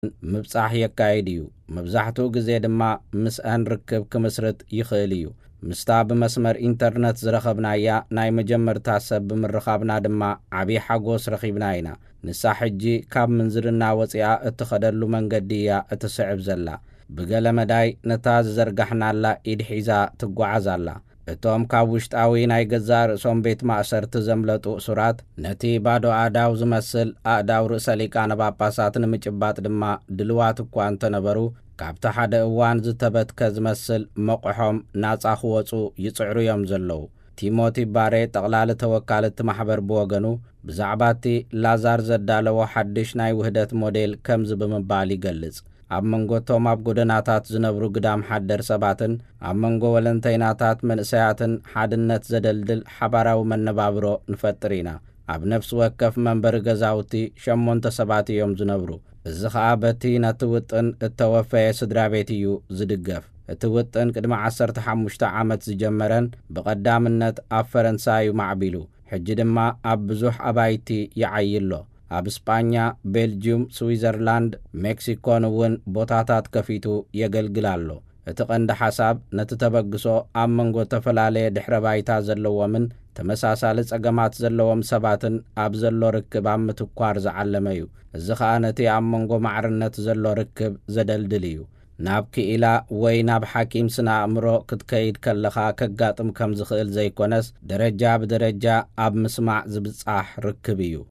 ምብጻሕ የካይድ እዩ መብዛሕትኡ ግዜ ድማ ምስአን ርክብ ክምስርት ይኽእል እዩ ምስታ ብመስመር ኢንተርነት ዝረኸብናያ ናይ መጀመርታ ሰብ ብምርኻብና ድማ ዓብዪ ሓጎስ ረኺብና ኢና ንሳ ሕጂ ካብ ምንዝርና ወፂኣ እትኸደሉ መንገዲ እያ እትስዕብ ዘላ ብገለ መዳይ ነታ ዝዘርጋሕናላ ኢድ ሒዛ ትጓዓዝ ኣላ እቶም ካብ ውሽጣዊ ናይ ገዛ ርእሶም ቤት ማእሰርቲ ዘምለጡ እሱራት ነቲ ባዶ ኣእዳው ዝመስል ኣእዳው ርእሰ ሊቃነ ጳጳሳት ንምጭባጥ ድማ ድልዋት እኳ እንተነበሩ ካብቲ ሓደ እዋን ዝተበትከ ዝመስል መቑሖም ናጻ ክወፁ ይጽዕሩ እዮም ዘለዉ ቲሞቲ ባሬ ጠቕላሊ ተወካልቲ ማሕበር ብወገኑ ብዛዕባ እቲ ላዛር ዘዳለዎ ሓድሽ ናይ ውህደት ሞዴል ከምዚ ብምባል ይገልጽ ኣብ መንጎቶም ኣብ ጎደናታት ዝነብሩ ግዳም ሓደር ሰባትን ኣብ መንጎ ወለንተይናታት መንእሰያትን ሓድነት ዘደልድል ሓባራዊ መነባብሮ ንፈጥር ኢና ኣብ ነፍሲ ወከፍ መንበሪ ገዛውቲ 8 ሰባት እዮም ዝነብሩ እዚ ኸዓ በቲ ነቲ ውጥን እተወፈየ ስድራ ቤት እዩ ዝድገፍ እቲ ውጥን ቅድሚ 15 ዓመት ዝጀመረን ብቐዳምነት ኣብ ፈረንሳይ ማዕቢሉ ሕጂ ድማ ኣብ ብዙሕ ኣባይቲ ይዓይሎ ኣብ እስጳኛ ቤልጅየም ስዊዘርላንድ ሜክሲኮን እውን ቦታታት ከፊቱ የገልግል ኣሎ እቲ ቀንዲ ሓሳብ ነቲ ተበግሶ ኣብ መንጎ ተፈላለየ ድሕረ ባይታ ዘለዎምን ተመሳሳሊ ጸገማት ዘለዎም ሰባትን ኣብ ዘሎ ርክብ ኣብ ምትኳር ዝዓለመ እዩ እዚ ኸዓ ነቲ ኣብ መንጎ ማዕርነት ዘሎ ርክብ ዘደልድል እዩ ናብ ክኢላ ወይ ናብ ሓኪም ስነ ኣእምሮ ክትከይድ ከለኻ ከጋጥም ከም ዝኽእል ዘይኮነስ ደረጃ ብደረጃ ኣብ ምስማዕ ዝብጻሕ ርክብ እዩ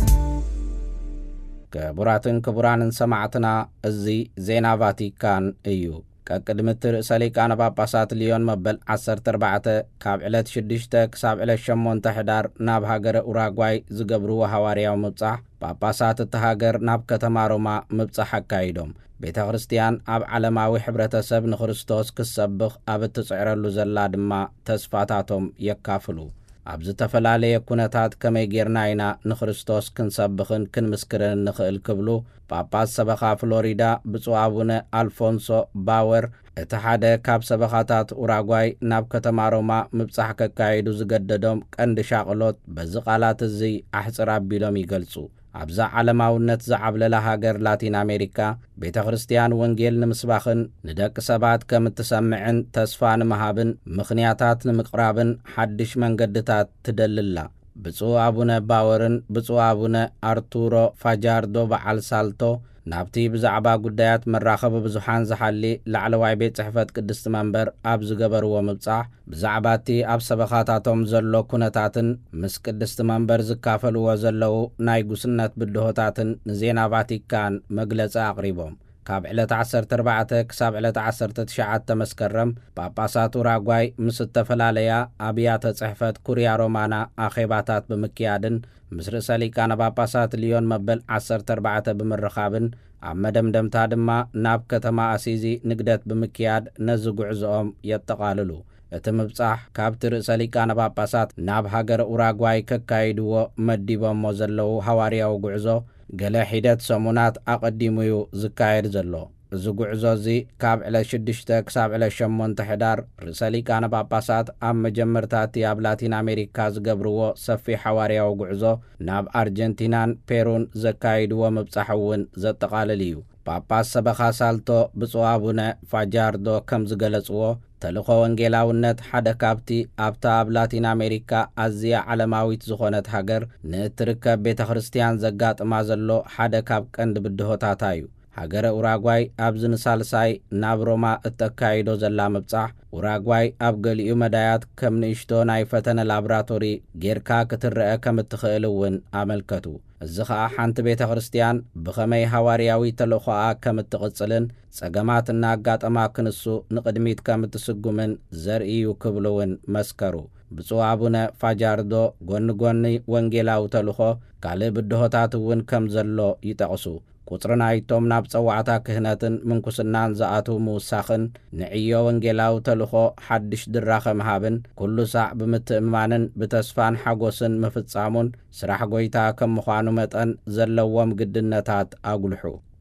ክቡራትን ክቡራንን ሰማዕትና እዚ ዜና ቫቲካን እዩ ከቅድምት ርእሰ ሊቃነ ጳጳሳት ሊዮን መበል 14 ካብ ዕለት 6 ክሳብ ዕለት 8 ሕዳር ናብ ሃገረ ኡራጓይ ዝገብርዎ ሃዋርያዊ ምብጻሕ ጳጳሳት እቲ ሃገር ናብ ከተማ ሮማ ምብጻሕ ኣካይዶም ቤተ ክርስቲያን ኣብ ዓለማዊ ሕብረተሰብ ንክርስቶስ ክሰብኽ ኣብ እትጽዕረሉ ዘላ ድማ ተስፋታቶም የካፍሉ ኣብ ዝተፈላለየ ኩነታት ከመይ ጌርና ኢና ንክርስቶስ ክንሰብኽን ክንምስክርን ንኽእል ክብሉ ጳጳስ ሰበኻ ፍሎሪዳ ብፁዕ አቡነ አልፎንሶ ባወር እቲ ሓደ ካብ ሰበኻታት ኡራጓይ ናብ ከተማ ሮማ ምብጻሕ ከካይዱ ዝገደዶም ቀንዲ ሻቕሎት በዚ ቃላት እዚ ኣሕፅር ኣቢሎም ይገልጹ ኣብዛ ዓለማውነት ዝዓብለላ ሃገር ላቲን አሜሪካ ቤተ ክርስቲያን ወንጌል ንምስባኽን ንደቂ ሰባት ከም እትሰምዕን ተስፋ ንምሃብን ምኽንያታት ንምቕራብን ሓድሽ መንገድታት ትደልላ ብፁዕ አቡነ ባወርን ብፁዕ አቡነ አርቱሮ ፋጃርዶ በዓል ሳልቶ ናብቲ ብዛዕባ ጉዳያት መራኸቢ ብዙሓን ዝሓሊ ላዕለዋይ ቤት ጽሕፈት ቅድስቲ መንበር ኣብ ዝገበርዎ ምብጻሕ ብዛዕባ እቲ ኣብ ሰበኻታቶም ዘሎ ኩነታትን ምስ ቅድስቲ መንበር ዝካፈልዎ ዘለዉ ናይ ጉስነት ብድሆታትን ንዜና ቫቲካን መግለጺ ኣቕሪቦም ካብ ዕለት 14 ክሳብ ዕለት 19 መስከረም ጳጳሳት ኡራጓይ ምስ ዝተፈላለያ ኣብያተ ጽሕፈት ኩርያ ሮማና ኣኼባታት ብምክያድን ምስ ርእሰ ሊቃነ ጳጳሳት ሊዮን መበል 14 ብምርኻብን ኣብ መደምደምታ ድማ ናብ ከተማ ኣሲዚ ንግደት ብምክያድ ነዚ ጉዕዞኦም የጠቓልሉ እቲ ምብጻሕ ካብቲ ርእሰ ሊቃነ ጳጳሳት ናብ ሃገረ ኡራጓይ ከካይድዎ መዲቦሞ ዘለዉ ሃዋርያዊ ጉዕዞ ገለ ሒደት ሰሙናት ኣቐዲሙ እዩ ዝካየድ ዘሎ እዚ ጉዕዞ እዚ ካብ ዕለት 6 ክሳብ ዕለት 8 ሕዳር ርእሰ ሊቃነ ጳጳሳት ኣብ መጀመርታቲ ኣብ ላቲን አሜሪካ ዝገብርዎ ሰፊሕ ሃዋርያዊ ጉዕዞ ናብ ኣርጀንቲናን ፔሩን ዘካይድዎ ምብጻሕ እውን ዘጠቓልል እዩ ጳጳስ ሰበኻ ሳልቶ ብፁዕ አቡነ ፋጃርዶ ከም ዝገለጽዎ ተልእኾ ወንጌላውነት ሓደ ካብቲ ኣብታ ኣብ ላቲን አሜሪካ ኣዝያ ዓለማዊት ዝኾነት ሃገር ንእትርከብ ቤተ ክርስቲያን ዘጋጥማ ዘሎ ሓደ ካብ ቀንዲ ብድሆታታ እዩ ሃገረ ኡራጓይ ኣብ ዝንሳልሳይ ናብ ሮማ እተካይዶ ዘላ ምብጻሕ ኡራጓይ ኣብ ገሊኡ መዳያት ከም ንእሽቶ ናይ ፈተነ ላብራቶሪ ጌርካ ክትርአ ከም እትኽእል እውን ኣመልከቱ እዚ ኸዓ ሓንቲ ቤተ ክርስቲያን ብኸመይ ሃዋርያዊ ተልእኾኣ ከም እትቕጽልን ጸገማትና ኣጋጠማ ክንሱ ንቕድሚት ከም እትስጉምን ዘርእዩ ክብሉ እውን መስከሩ ብፁዕ አቡነ ፋጃርዶ ጎኒ ወንጌላዊ ተልእኾ ካልእ ብድሆታት እውን ከም ዘሎ ይጠቕሱ ቁጽሪ ናይቶም ናብ ጸዋዕታ ክህነትን ምንኩስናን ዝኣትዉ ምውሳኽን ንዕዮ ወንጌላዊ ተልእኾ ሓድሽ ድራኸ ምሃብን ኩሉ ሳዕ ብምትእምማንን ብተስፋን ሓጎስን ምፍጻሙን ስራሕ ጐይታ ከም ምዃኑ መጠን ዘለዎም ግድነታት ኣጉልሑ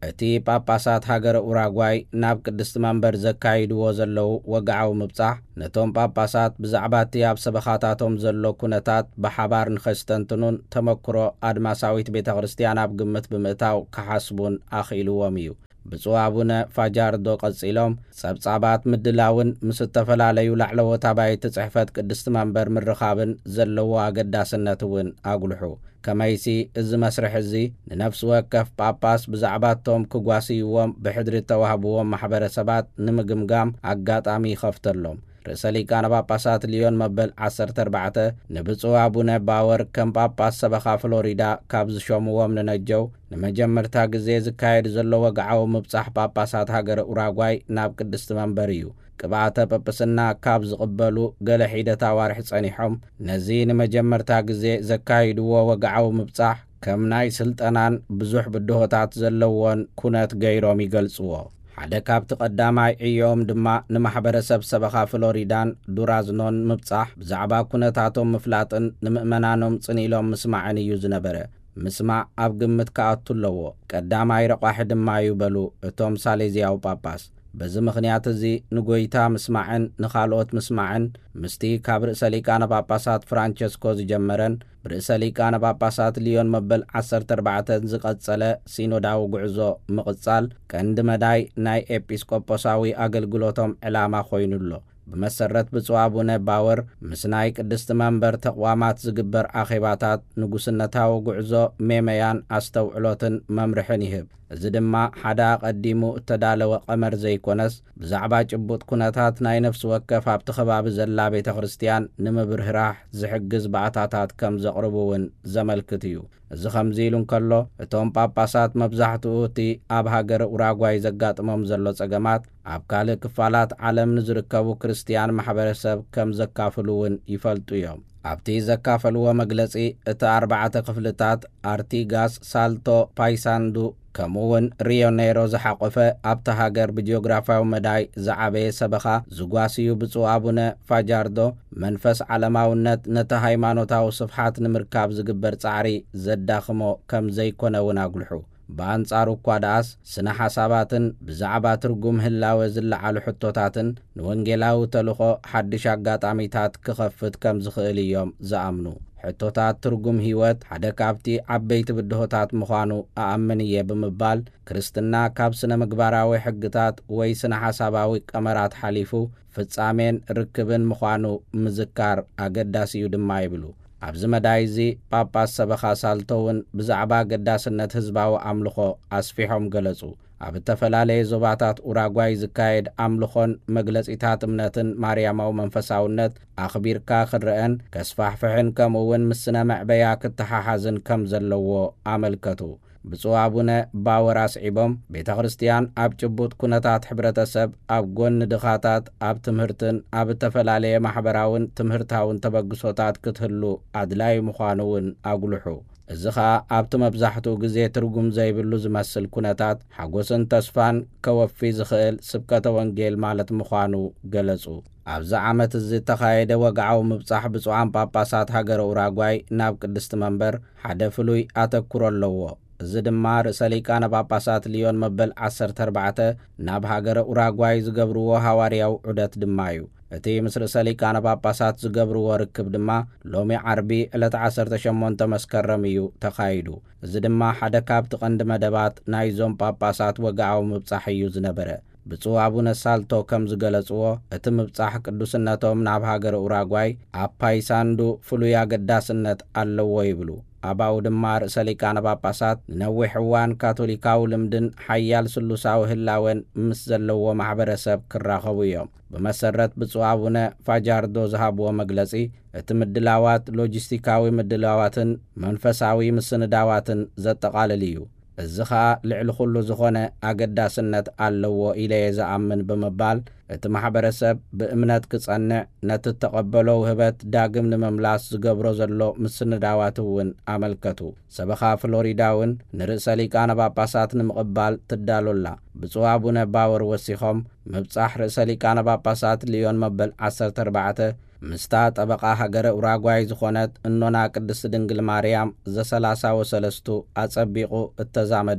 እቲ ጳጳሳት ሃገረ ኡራጓይ ናብ ቅድስቲ መንበር ዘካይድዎ ዘለዉ ወግዓዊ ምብጻሕ ነቶም ጳጳሳት ብዛዕባ እቲ ኣብ ሰበኻታቶም ዘሎ ኩነታት ብሓባር ንኸስተንትኑን ተመክሮ ኣድማሳዊት ቤተ ክርስቲያን ኣብ ግምት ብምእታው ክሓስቡን ኣኽኢልዎም እዩ። ብፁዕ ኣቡነ ፋጃርዶ ቀጺሎም ጸብጻባት ምድላውን ምስ ዝተፈላለዩ ላዕለዎት ኣባይቲ ጽሕፈት ቅድስቲ መንበር ምርኻብን ዘለዎ ኣገዳስነት እውን ኣጉልሑ። ከመይሲ እዚ መስርሕ እዚ ንነፍሲ ወከፍ ጳጳስ ብዛዕባቶም ክጓስይዎም ብሕድሪ ተዋህብዎም ማሕበረሰባት ንምግምጋም ኣጋጣሚ ይኸፍተሎም። ርእሰ ሊቃነ ጳጳሳት ሊዮን መበል 14 ንብፁዕ ኣቡነ ባወር ከም ጳጳስ ሰበኻ ፍሎሪዳ ካብ ዝሾምዎም ንነጀው ንመጀመርታ ግዜ ዝካየድ ዘሎ ወግዓዊ ምብጻሕ ጳጳሳት ሃገረ ኡራጓይ ናብ ቅድስቲ መንበር እዩ። ቅብኣተ ጵጵስና ካብ ዝቕበሉ ገለ ሒደት ኣዋርሒ ጸኒሖም ነዚ ንመጀመርታ ግዜ ዘካይድዎ ወግዓዊ ምብጻሕ ከም ናይ ስልጠናን ብዙሕ ብድሆታት ዘለዎን ኩነት ገይሮም ይገልጽዎ። ሓደ ካብቲ ቀዳማይ ዕዮም ድማ ንማሕበረሰብ ሰበኻ ፍሎሪዳን ዱራዝኖን ምብጻሕ ብዛዕባ ኩነታቶም ምፍላጥን ንምእመናኖም ጽኒኢሎም ምስማዕን እዩ ዝነበረ። ምስማዕ ኣብ ግምት ከኣቱ ኣለዎ። ቀዳማይ ረቋሒ ድማ ይበሉ እቶም ሳሌዝያዊ ጳጳስ። በዚ ምኽንያት እዚ ንጐይታ ምስማዕን ንኻልኦት ምስማዕን ምስቲ ካብ ርእሰ ሊቃነ ጳጳሳት ፍራንቸስኮ ዝጀመረን ብርእሰ ሊቃነ ጳጳሳት ሊዮን መበል 14 ዝቐጸለ ሲኖዳዊ ጉዕዞ ምቕጻል ቀንዲ መዳይ ናይ ኤጲስቆጶሳዊ ኣገልግሎቶም ዕላማ ኾይኑሎ። ብመሰረት ብፁዕ ኣቡነ ባወር ምስ ናይ ቅድስቲ መንበር ተቋማት ዝግበር ኣኼባታት ንጉስነታዊ ጉዕዞ ሜመያን ኣስተውዕሎትን መምርሕን ይህብ። እዚ ድማ ሓደ ኣቐዲሙ እተዳለወ ቀመር ዘይኮነስ ብዛዕባ ጭቡጥ ኩነታት ናይ ነፍሲ ወከፍ ኣብቲ ከባቢ ዘላ ቤተ ክርስቲያን ንምብርህራህ ዝሕግዝ ባእታታት ከም ዘቕርቡውን ዘመልክት እዩ። እዚ ከምዚ ኢሉ እንከሎ እቶም ጳጳሳት መብዛሕትኡ እቲ ኣብ ሃገረ ኡራጓይ ዘጋጥሞም ዘሎ ጸገማት ኣብ ካልእ ክፋላት ዓለም ንዝርከቡ ክርስቲያን ማሕበረሰብ ከም ዘካፍሉውን ይፈልጡ እዮም። ኣብቲ ዘካፈልዎ መግለጺ እቲ 4 ክፍልታት ኣርቲጋስ፣ ሳልቶ፣ ፓይሳንዱ ከምኡውን ሪዮኔሮ ዝሓቆፈ ኣብቲ ሃገር ብጂኦግራፋዊ መዳይ ዝዓበየ ሰበኻ ዝጓስዩ ብፁዕ ኣቡነ ፋጃርዶ መንፈስ ዓለማውነት ነቲ ሃይማኖታዊ ስፍሓት ንምርካብ ዝግበር ጻዕሪ ዘዳኽሞ ከም ዘይኮነውን ኣጉልሑ። በኣንጻሩ እኳ ደኣስ ስነ ሓሳባትን ብዛዕባ ትርጉም ህላወ ዝለዓሉ ሕቶታትን ንወንጌላዊ ተልኾ ሓድሽ ኣጋጣሚታት ክኸፍት ከም ዝኽእል እዮም ዝኣምኑ። ሕቶታት ትርጉም ህይወት ሓደ ካብቲ ዓበይቲ ብድሆታት ምዃኑ ኣኣምን እየ ብምባል ክርስትና ካብ ስነ ምግባራዊ ሕግታት ወይ ስነ ሓሳባዊ ቀመራት ሓሊፉ ፍጻሜን ርክብን ምዃኑ ምዝካር ኣገዳሲ እዩ ድማ ይብሉ። ኣብዚ መዳይ እዚ ጳጳስ ሰበኻ ሳልቶውን ብዛዕባ ኣገዳስነት ህዝባዊ ኣምልኾ ኣስፊሖም ገለጹ። ኣብ ዝተፈላለየ ዞባታት ኡራጓይ ዝካየድ ኣምልኾን መግለጺታት እምነትን ማርያማዊ መንፈሳውነት ኣኽቢርካ ክርአን ከስፋሕፍሕን ከምኡውን ምስ ስነ መዕበያ ክትሓሓዝን ከም ዘለዎ ኣመልከቱ። ብፁዕ ኣቡነ ባወር ኣስዒቦም ቤተ ክርስቲያን ኣብ ጭቡጥ ኩነታት ሕብረተሰብ ኣብ ጎኒ ድኻታት ኣብ ትምህርትን ኣብ ዝተፈላለየ ማሕበራውን ትምህርታውን ተበግሶታት ክትህሉ ኣድላይ ምዃኑ እውን ኣጉልሑ። እዚ ኸኣ ኣብቲ መብዛሕትኡ ግዜ ትርጉም ዘይብሉ ዝመስል ኩነታት ሓጎስን ተስፋን ከወፊ ዝኽእል ስብከተ ወንጌል ማለት ምዃኑ ገለጹ። ኣብዚ ዓመት እዚ ተኻየደ ወግዓዊ ምብጻሕ ብፁዓን ጳጳሳት ሃገረ ኡራጓይ ናብ ቅድስቲ መንበር ሓደ ፍሉይ ኣተኩሮ ኣለዎ። እዚ ድማ ርእሰ ሊቃነ ጳጳሳት ሊዮን መበል 14 ናብ ሃገረ ኡራጓይ ዝገብርዎ ሃዋርያዊ ዑደት ድማ እዩ። እቲ ምስ ርእሰ ሊቃነ ጳጳሳት ዝገብርዎ ርክብ ድማ ሎሚ ዓርቢ ዕለት 18 መስከረም እዩ ተኻይዱ። እዚ ድማ ሓደ ካብቲ ቀንዲ መደባት ናይዞም ጳጳሳት ወግዓዊ ምብጻሕ እዩ ዝነበረ። ብፁዕ ኣቡነ ሳልቶ ከም ዝገለጽዎ እቲ ምብጻሕ ቅዱስነቶም ናብ ሃገረ ኡራጓይ ኣብ ፓይሳንዱ ፍሉይ ኣገዳስነት ኣለዎ ይብሉ። ኣባኡ ድማ ርእሰ ሊቃነ ጳጳሳት ንነዊሕ እዋን ካቶሊካዊ ልምድን ሓያል ስሉሳዊ ህላወን ምስ ዘለዎ ማሕበረሰብ ክራኸቡ እዮም። ብመሰረት ብፁዕ ኣቡነ ፋጃርዶ ዝሃብዎ መግለጺ እቲ ምድላዋት ሎጂስቲካዊ ምድላዋትን መንፈሳዊ ምስንዳዋትን ዘጠቓልል እዩ። እዚ ኸኣ ልዕሊ ኩሉ ዝኾነ ኣገዳስነት ኣለዎ ኢለየ ዝኣምን ብምባል እቲ ማሕበረሰብ ብእምነት ክጸንዕ ነቲ ተቐበሎ ውህበት ዳግም ንምምላስ ዝገብሮ ዘሎ ምስንዳዋት እውን ኣመልከቱ። ሰበኻ ፍሎሪዳ እውን ንርእሰ ሊቃነ ጳጳሳት ንምቕባል ትዳሎላ። ብፁዕ ኣቡነ ባወር ወሲኾም ምብጻሕ ርእሰ ሊቃነ ጳጳሳት ሊዮን መበል 14 ምስታ ጠበቓ ሃገረ ኡራጓይ ዝኾነት እኖና ቅድስቲ ድንግል ማርያም ዘ33 ኣጸቢቑ እተዛመደ እዩ።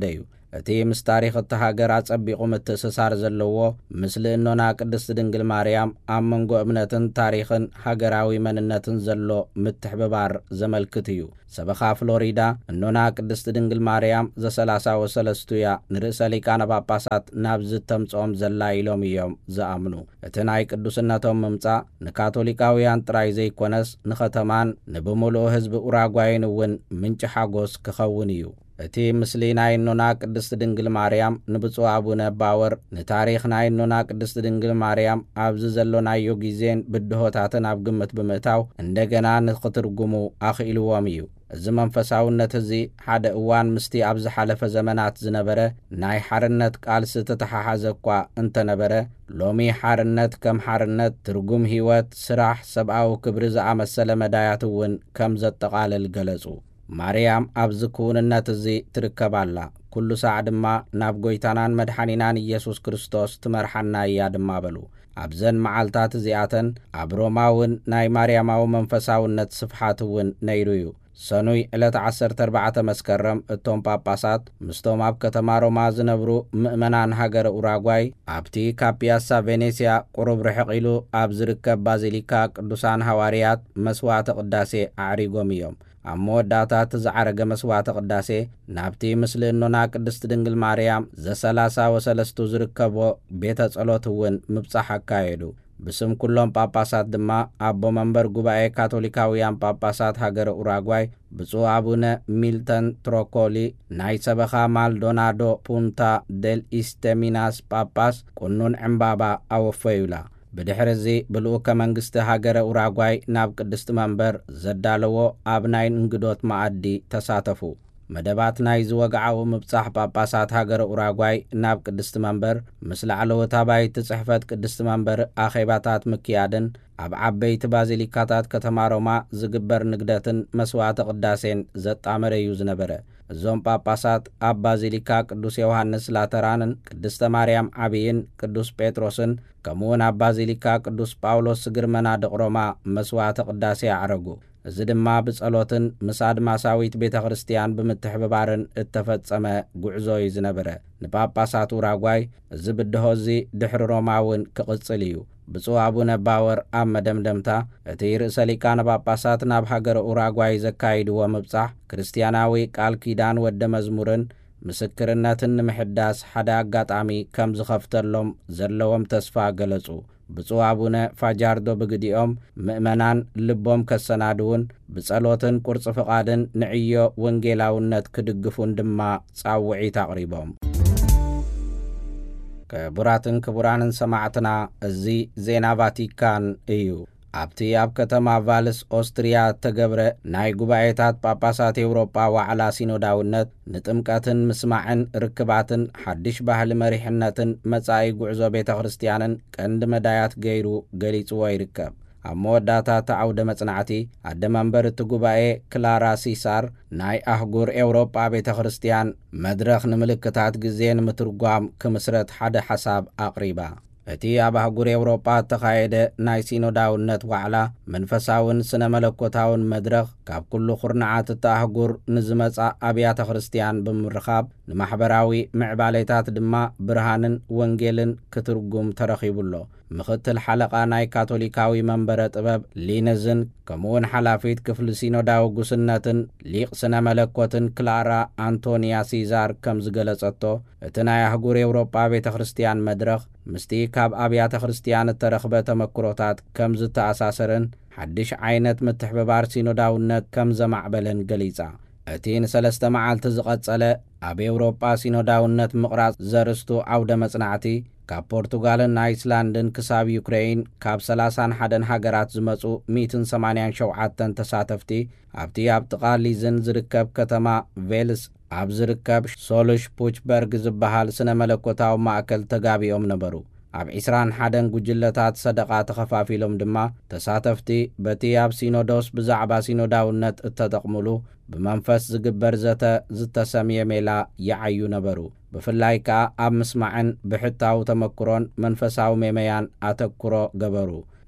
እቲ ምስ ታሪኽ እቲ ሃገር ኣጸቢቑ ምትእስሳር ዘለዎ ምስሊ እኖና ቅድስቲ ድንግል ማርያም ኣብ መንጎ እምነትን ታሪኽን ሃገራዊ መንነትን ዘሎ ምትሕብባር ዘመልክት እዩ። ሰበኻ ፍሎሪዳ እኖና ቅድስቲ ድንግል ማርያም ዘ33 እያ ንርእሰ ሊቃነ ጳጳሳት ናብ ዝተምጽኦም ዘላ ኢሎም እዮም ዝኣምኑ። እቲ ናይ ቅዱስነቶም ምምጻእ ንካቶሊካውያን ጥራይ ዘይኮነስ ንኸተማን ንብምሉእ ህዝቢ ኡራጓይን እውን ምንጭ ሓጎስ ክኸውን እዩ። እቲ ምስሊ ናይ እኖና ቅድስቲ ድንግል ማርያም ንብፁዕ ኣቡነ ባወር ንታሪኽ ናይ እኖና ቅድስቲ ድንግል ማርያም ኣብዚ ዘሎናዮ ጊዜን ብድሆታትን ኣብ ግምት ብምእታው እንደገና ንኽትርጉሙ ኣኽኢልዎም እዩ። እዚ መንፈሳውነት እዚ ሓደ እዋን ምስቲ ኣብ ዝሓለፈ ዘመናት ዝነበረ ናይ ሓርነት ቃልሲ ተተሓሓዘ እኳ እንተነበረ ሎሚ ሓርነት ከም ሓርነት ትርጉም ህይወት ስራሕ ሰብኣዊ ክብሪ ዝኣመሰለ መዳያት እውን ከም ዘጠቓልል ገለጹ። ማርያም ኣብዚ ክውንነት እዚ ትርከብ ኣላ። ኩሉ ሳዕ ድማ ናብ ጐይታናን መድሓኒናን ኢየሱስ ክርስቶስ ትመርሓና እያ ድማ በሉ። ኣብዘን መዓልታት እዚኣተን ኣብ ሮማውን ናይ ማርያማዊ መንፈሳውነት ስፍሓት እውን ነይሩ እዩ። ሰኑይ ዕለት 14 መስከረም እቶም ጳጳሳት ምስቶም ኣብ ከተማ ሮማ ዝነብሩ ምእመናን ሃገረ ኡራጓይ ኣብቲ ካብ ፒያሳ ቬኔስያ ቁሩብ ርሕቕ ኢሉ ኣብ ዝርከብ ባዚሊካ ቅዱሳን ሃዋርያት መስዋዕተ ቅዳሴ ኣዕሪጎም እዮም። ኣብ መወዳእታት ዝዓረገ መስዋዕተ ቅዳሴ ናብቲ ምስሊ እኖና ቅድስቲ ድንግል ማርያም ዘ33 ዝርከቦ ቤተ ጸሎት እውን ምብጻሕ ኣካየዱ። ብስም ኩሎም ጳጳሳት ድማ ኣቦ መንበር ጉባኤ ካቶሊካውያን ጳጳሳት ሃገረ ኡራጓይ ብፁዕ ኣቡነ ሚልተን ትሮኮሊ ናይ ሰበኻ ማልዶናዶ ፑንታ ደል ኢስተሚናስ ጳጳስ ቁኑን ዕምባባ ኣወፈዩላ። ብድሕሪ እዚ ብልኡከ መንግስቲ ሃገረ ኡራጓይ ናብ ቅድስቲ መንበር ዘዳለዎ ኣብ ናይ እንግዶት መኣዲ ተሳተፉ። መደባት ናይ ዝወግዓዊ ምብጻሕ ጳጳሳት ሃገረ ኡራጓይ ናብ ቅድስቲ መንበር ምስ ላዕለዎት ኣባይቲ ጽሕፈት ቅድስቲ መንበር ኣኼባታት ምክያድን ኣብ ዓበይቲ ባዚሊካታት ከተማ ሮማ ዝግበር ንግደትን መስዋዕተ ቅዳሴን ዘጣመረ እዩ ዝነበረ። እዞም ጳጳሳት ኣብ ባዚሊካ ቅዱስ ዮሐንስ ላተራንን ቅድስተ ማርያም ዓብይን ቅዱስ ጴጥሮስን ከምኡውን ኣብ ባዚሊካ ቅዱስ ጳውሎስ ስግርመናድቕ ሮማ መስዋዕተ ቅዳሴ ኣዕረጉ። እዚ ድማ ብጸሎትን ምስ ኣድማሳዊት ቤተ ክርስቲያን ብምትሕብባርን እተፈጸመ ጉዕዞ እዩ ዝነበረ። ንጳጳሳት ኡራጓይ እዚ ብድሆ እዚ ድሕሪ ሮማ እውን ክቕጽል እዩ። ብፁዕ ኣቡነ ባወር ኣብ መደምደምታ እቲ ርእሰ ሊቃነ ጳጳሳት ናብ ሃገረ ኡራጓይ ዘካይድዎ ምብጻሕ ክርስቲያናዊ ቃል ኪዳን ወደ መዝሙርን ምስክርነትን ንምሕዳስ ሓደ ኣጋጣሚ ከም ዝኸፍተሎም ዘለዎም ተስፋ ገለጹ። ብፁዕ ኣቡነ ፋጃርዶ ብግዲኦም ምእመናን ልቦም ከሰናድውን ብጸሎትን ቁርጽ ፍቓድን ንዕዮ ወንጌላውነት ክድግፉን ድማ ጻውዒት ኣቕሪቦም። ክቡራትን ክቡራንን ሰማዕትና እዚ ዜና ቫቲካን እዩ። ኣብቲ ኣብ ከተማ ቫልስ ኦስትሪያ ተገብረ ናይ ጉባኤታት ጳጳሳት ኤውሮጳ ዋዕላ ሲኖዳውነት ንጥምቀትን ምስማዕን ርክባትን ሓድሽ ባህሊ መሪሕነትን መጻኢ ጉዕዞ ቤተ ክርስቲያንን ቀንዲ መዳያት ገይሩ ገሊጽዎ ይርከብ። ኣብ መወዳእታት ዓውደ መጽናዕቲ ኣደ መንበር እቲ ጉባኤ ክላራ ሲሳር ናይ ኣህጉር ኤውሮጳ ቤተ ክርስቲያን መድረኽ ንምልክታት ግዜ ንምትርጓም ክምስረት ሓደ ሓሳብ ኣቕሪባ። እቲ ኣብ ኣህጉር ኤውሮጳ ተኻየደ ናይ ሲኖዳውነት ዋዕላ መንፈሳውን ስነ መለኮታውን መድረኽ ካብ ኩሉ ኹርናዓት እቲ ኣህጉር ንዝመጻእ ኣብያተ ክርስቲያን ብምርኻብ ንማሕበራዊ ምዕባለታት ድማ ብርሃንን ወንጌልን ክትርጉም ተረኺቡሎ። ምኽትል ሓለቓ ናይ ካቶሊካዊ መንበረ ጥበብ ሊነዝን ከምኡውን ሓላፊት ክፍሊ ሲኖዳዊ ጉስነትን ሊቕ ስነ መለኮትን ክላራ አንቶኒያ ሲዛር ከም ዝገለጸቶ እቲ ናይ ኣህጉር ኤውሮጳ ቤተ ክርስቲያን መድረኽ ምስቲ ካብ ኣብያተ ክርስቲያን እተረኽበ ተመክሮታት ከም ዝተኣሳሰርን ሓድሽ ዓይነት ምትሕብባር ሲኖዳውነት ከም ዘማዕበለን ገሊጻ። እቲ ንሰለስተ መዓልቲ ዝቐጸለ ኣብ ኤውሮጳ ሲኖዳውነት ምቕራጽ ዘርስቱ ዓውደ መጽናዕቲ ካብ ፖርቱጋልን ኣይስላንድን ክሳብ ዩክሬይን ካብ 31 ሃገራት ዝመጹ 187 ተሳተፍቲ ኣብቲ ኣብ ጥቓ ሊዝን ዝርከብ ከተማ ቬልስ ኣብ ዝርከብ ሶሉሽ ፑችበርግ ዝበሃል ስነ መለኮታዊ ማእከል ተጋቢኦም ነበሩ። ኣብ 21 ጉጅለታት ሰደቓ ተኸፋፊሎም ድማ ተሳተፍቲ በቲ ኣብ ሲኖዶስ ብዛዕባ ሲኖዳውነት እተጠቕሙሉ ብመንፈስ ዝግበር ዘተ ዝተሰምየ ሜላ ይዓዩ ነበሩ። ብፍላይ ከዓ ኣብ ምስማዕን ብሕታዊ ተመክሮን መንፈሳዊ ሜመያን ኣተኩሮ ገበሩ።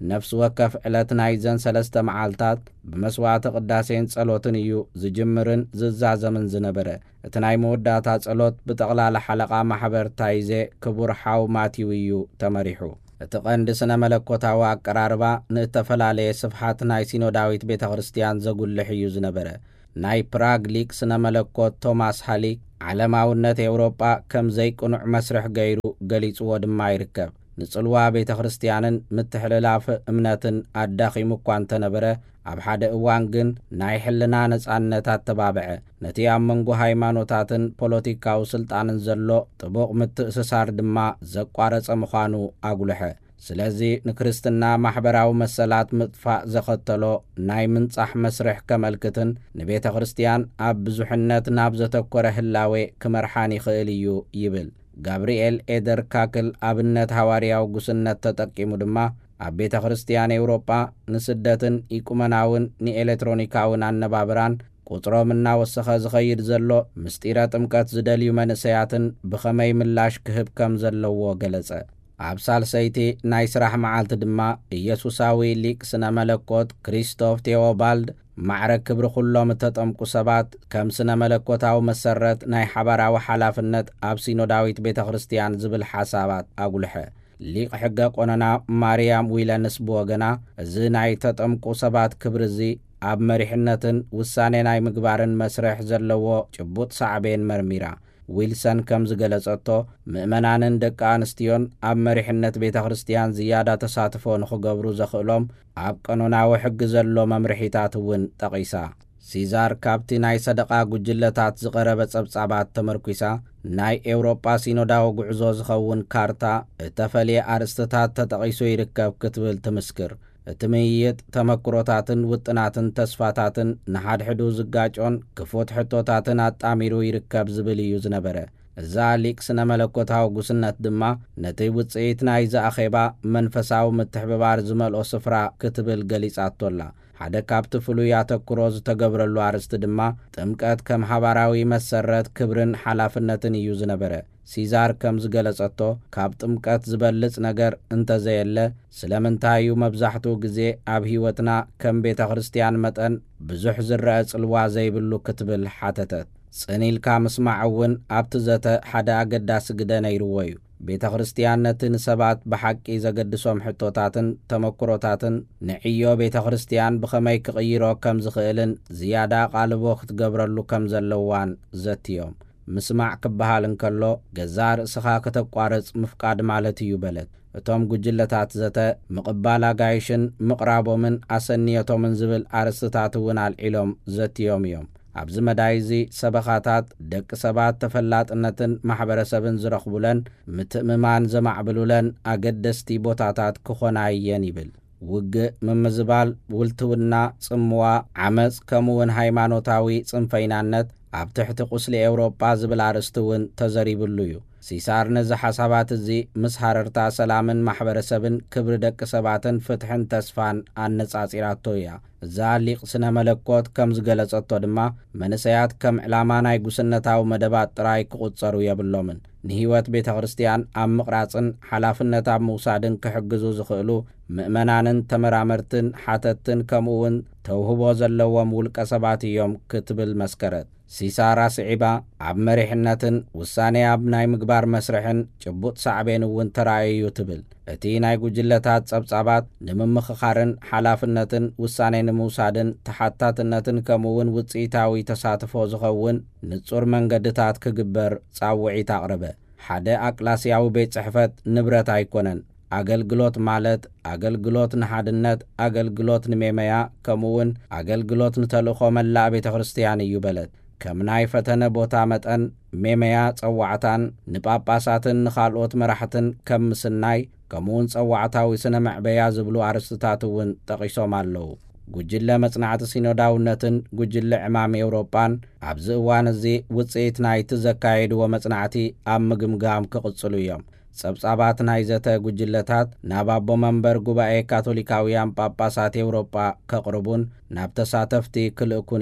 ነፍሲ ወከፍ ዕለት ናይዘን 3 መዓልታት ብመስዋዕቲ ቅዳሴን ጸሎትን እዩ ዝጅምርን ዝዛዘምን ዝነበረ። እቲ ናይ መወዳእታ ጸሎት ብጠቕላላ ሓለቓ ማሕበር ታይዜ ክቡር ሓው ማቲው እዩ ተመሪሑ። እቲ ቀንዲ ስነ መለኮታዊ ኣቀራርባ ንእተፈላለየ ስፍሓት ናይ ሲኖዳዊት ቤተ ክርስቲያን ዘጉልሕ እዩ ዝነበረ። ናይ ፕራግ ሊቅ ስነ መለኮት ቶማስ ሃሊክ ዓለማውነት ኤውሮጳ ከም ዘይቅኑዕ መስርሕ ገይሩ ገሊጽዎ ድማ ይርከብ። ንጽልዋ ቤተ ክርስቲያንን ምትሕልላፍ እምነትን ኣዳኺሙ እኳ እንተነበረ ኣብ ሓደ እዋን ግን ናይ ሕልና ነጻነት ኣተባብዐ። ነቲ ኣብ መንጎ ሃይማኖታትን ፖለቲካዊ ስልጣንን ዘሎ ጥቡቕ ምትእስሳር ድማ ዘቋረጸ ምዃኑ ኣጉልሐ። ስለዚ ንክርስትና ማሕበራዊ መሰላት ምጥፋእ ዘኸተሎ ናይ ምንጻሕ መስርሕ ከመልክትን ንቤተ ክርስቲያን ኣብ ብዙሕነት ናብ ዘተኰረ ህላዌ ክመርሓን ይኽእል እዩ ይብል። ጋብርኤል ኤደር ካክል ኣብነት ሃዋርያዊ ጉስነት ተጠቂሙ ድማ ኣብ ቤተ ክርስቲያን ኤውሮጳ ንስደትን ኢቁመናውን ንኤሌክትሮኒካውን ኣነባብራን ቁጥሮም እናወሰኸ ዝኸይድ ዘሎ ምስጢረ ጥምቀት ዝደልዩ መንእሰያትን ብኸመይ ምላሽ ክህብ ከም ዘለዎ ገለጸ። ኣብ ሳልሰይቲ ናይ ስራሕ መዓልቲ ድማ ኢየሱሳዊ ሊቅ ስነ መለኮት ክሪስቶፍ ቴዎባልድ ማዕረ ክብሪ ኩሎም እተጠምቁ ሰባት ከም ስነ መለኮታዊ መሰረት ናይ ሓባራዊ ሓላፍነት ኣብ ሲኖዳዊት ቤተ ክርስቲያን ዝብል ሓሳባት ኣጉልሐ። ሊቅ ሕገ ቆነና ማርያም ዊለንስ ብወገና እዚ ናይ ተጠምቁ ሰባት ክብሪ እዚ ኣብ መሪሕነትን ውሳኔ ናይ ምግባርን መስርሕ ዘለዎ ጭቡጥ ሳዕቤን መርሚራ። ዊልሰን ከም ዝገለጸቶ ምእመናንን ደቂ ኣንስትዮን ኣብ መሪሕነት ቤተ ክርስቲያን ዝያዳ ተሳትፎ ንኽገብሩ ዘኽእሎም ኣብ ቀኖናዊ ሕጊ ዘሎ መምርሒታት እውን ጠቒሳ። ሲዛር ካብቲ ናይ ሰደቓ ጉጅለታት ዝቐረበ ጸብጻባት ተመርኲሳ ናይ ኤውሮጳ ሲኖዳዊ ጉዕዞ ዝኸውን ካርታ እተፈልየ ኣርእስትታት ተጠቒሱ ይርከብ ክትብል ትምስክር። እቲ ምይይጥ ተመክሮታትን ውጥናትን ተስፋታትን ንሓድሕዱ ዝጋጮን ክፉት ሕቶታትን ኣጣሚሩ ይርከብ ዝብል እዩ ዝነበረ። እዛ ሊቅ ስነ መለኮታዊ ጉስነት ድማ ነቲ ውፅኢት ናይ ዝኣኼባ መንፈሳዊ ምትሕብባር ዝመልኦ ስፍራ ክትብል ገሊጻቶላ። ሓደ ካብቲ ፍሉይ ኣተኩሮ ዝተገብረሉ ኣርስቲ ድማ ጥምቀት ከም ሓባራዊ መሰረት ክብርን ሓላፍነትን እዩ ዝነበረ። ሲዛር ከም ዝገለጸቶ ካብ ጥምቀት ዝበልጽ ነገር እንተዘየለ ስለምንታይ እዩ መብዛሕትኡ ግዜ ኣብ ህይወትና ከም ቤተ ክርስቲያን መጠን ብዙሕ ዝረአ ጽልዋ ዘይብሉ ክትብል ሓተተት። ጽኒኢልካ ምስማዕ እውን ኣብቲ ዘተ ሓደ ኣገዳሲ ግደ ነይርዎ እዩ። ቤተ ክርስቲያን ነቲ ንሰባት ብሓቂ ዘገድሶም ሕቶታትን ተመክሮታትን ንዕዮ ቤተ ክርስቲያን ብኸመይ ክቕይሮ ከም ዝኽእልን ዝያዳ ቓልቦ ክትገብረሉ ከም ዘለዋን ዘትዮም። ምስማዕ ክበሃል እንከሎ ገዛ ርእስኻ ከተቋረጽ ምፍቃድ ማለት እዩ በለት። እቶም ጉጅለታት ዘተ ምቕባል ኣጋይሽን ምቕራቦምን ኣሰንየቶምን ዝብል ኣርስትታት እውን ኣልዒሎም ዘትዮም እዮም። ኣብዚ መዳይ እዚ ሰበኻታት ደቂ ሰባት ተፈላጥነትን ማሕበረሰብን ዝረኽቡለን ምትእምማን ዘማዕብሉለን ኣገደስቲ ቦታታት ክኾና እየን ይብል። ውግእ፣ ምምዝባል፣ ውልትውና፣ ጽምዋ፣ ዓመፅ ከምኡውን ሃይማኖታዊ ጽንፈይናነት ኣብ ትሕቲ ቁስሊ ኤውሮጳ ዝብል ኣርስቲ እውን ተዘሪብሉ እዩ። ሲሳር ነዚ ሓሳባት እዚ ምስ ሃረርታ ሰላምን ማሕበረሰብን ክብሪ ደቂ ሰባትን ፍትሕን ተስፋን ኣነጻጺራቶ እያ። እዛ ሊቕ ስነ መለኮት ከም ዝገለጸቶ ድማ መንእሰያት ከም ዕላማ ናይ ጉስነታዊ መደባት ጥራይ ክቝጸሩ የብሎምን። ንህይወት ቤተ ክርስቲያን ኣብ ምቕራጽን ሓላፍነት ኣብ ምውሳድን ክሕግዙ ዝኽእሉ ምእመናንን ተመራመርትን ሓተትን ከምኡውን ተውህቦ ዘለዎም ውልቀ ሰባት እዮም ክትብል መስከረት። ሲሳራ ስዒባ ኣብ መሪሕነትን ውሳኔ ኣብ ናይ ምግባር መስርሕን ጭቡጥ ሳዕቤን እውን ተራእዩ ትብል። እቲ ናይ ጉጅለታት ጸብጻባት ንምምኽኻርን ሓላፍነትን ውሳኔ ንምውሳድን ተሓታትነትን ከምኡውን ውፅኢታዊ ተሳትፎ ዝኸውን ንጹር መንገድታት ክግበር ጻውዒት ኣቕረበ። ሓደ ኣቅላስያዊ ቤት ጽሕፈት ንብረት ኣይኮነን። ኣገልግሎት ማለት ኣገልግሎት ንሓድነት፣ ኣገልግሎት ንሜመያ ከምኡውን ኣገልግሎት ንተልእኾ መላእ ቤተ ክርስቲያን እዩ በለት። ከም ናይ ፈተነ ቦታ መጠን ሜመያ ጸዋዕታን ንጳጳሳትን ንኻልኦት መራሕትን ከም ምስናይ ከምኡውን ጸዋዕታዊ ስነ መዕበያ ዝብሉ ኣርስትታት እውን ጠቒሶም ኣለዉ። ጉጅለ መጽናዕቲ ሲኖዳውነትን ጉጅለ ዕማም ኤውሮጳን ኣብዚ እዋን እዚ ውፅኢት ናይቲ ዘካየድዎ መጽናዕቲ ኣብ ምግምጋም ክቕጽሉ እዮም። ጸብጻባት ናይ ዘተ ጉጅለታት ናብ ኣቦ መንበር ጉባኤ ካቶሊካውያን ጳጳሳት ኤውሮጳ ከቕርቡን ናብ ተሳተፍቲ ክልእኩን እዮም።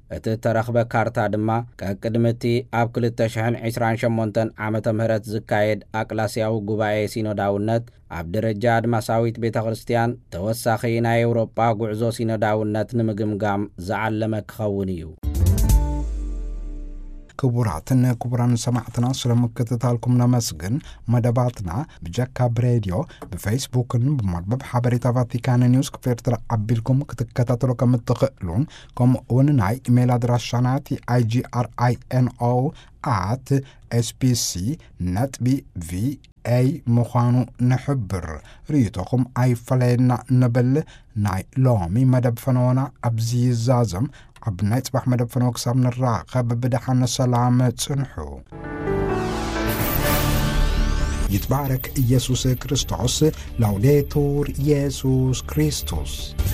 እቲ ተረኽበ ካርታ ድማ ቅድምቲ ኣብ 2028 ዓመተ ምህረት ዝካየድ ኣቅላስያዊ ጉባኤ ሲኖዳውነት ኣብ ደረጃ ኣድማሳዊት ቤተ ክርስቲያን ተወሳኺ ናይ ኤውሮጳ ጉዕዞ ሲኖዳውነት ንምግምጋም ዝዓለመ ክኸውን እዩ። ክቡራን ሰማዕትና ስለምክትታልኩም ነመስግን። መደባትና ብጃካብ ሬድዮ ብፌስቡክን ብመርበብ ሓበሬታ ቫቲካን ኒውስ ክፍርትራ ዓቢልኩም ክትከታተሉ ከም እትኽእሉን ከምኡውን ናይ ኢሜይል ኣድራሻናት igri.no@spc.va ምዃኑ ንሕብር። ርኢቶኹም ኣይፈለየና ንብል ናይ ሎሚ መደብ ፈነወና ኣብዚ ይዛዘም ኣብ ናይ ጽባሕ መደብ ፈነወ ክሳብ ንራኸብ ብድሓነ ሰላም ጽንሑ። ይትባረክ ኢየሱስ ክርስቶስ። ላውዴቱር ኢየሱስ ክርስቶስ